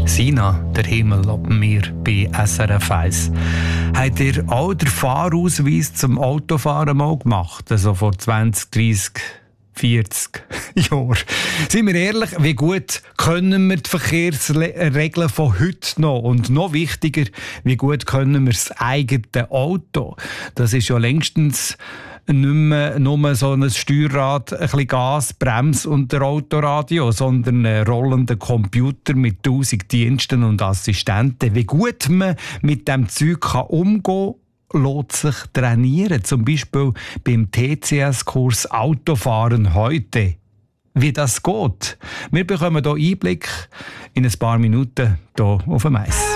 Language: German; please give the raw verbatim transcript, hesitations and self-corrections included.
Sina, der Himmel ob mir bei S R F eins. Habt ihr auch den Fahrausweis zum Autofahren mal gemacht? Also vor zwanzig, dreissig, vierzig Jahren. Seien wir ehrlich, wie gut können wir die Verkehrsregeln von heute noch? Und noch wichtiger, wie gut können wir das eigene Auto? Das ist ja längstens nicht mehr nur so ein Steuerrad, ein bisschen Gas, Brems und der Autoradio, sondern ein rollender Computer mit tausend Diensten und Assistenten. Wie gut man mit dem Zeug kann umgehen kann, lässt sich trainieren. Zum Beispiel beim T C S-Kurs Autofahren heute. Wie das geht. Wir bekommen hier Einblick in ein paar Minuten hier auf dem Eis.